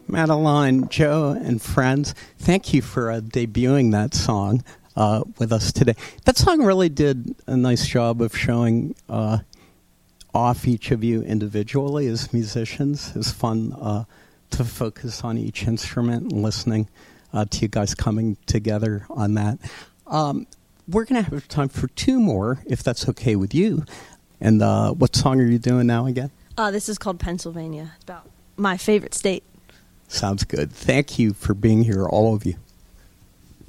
Madeline, Joe, and friends, thank you for debuting that song with us today. That song really did a nice job of showing off each of you individually as musicians. It's fun to focus on each instrument and listening to you guys coming together on that. We're going to have time for two more, if that's okay with you. And what song are you doing now again? This is called Pennsylvania. It's about my favorite state. Sounds good. Thank you for being here, all of you.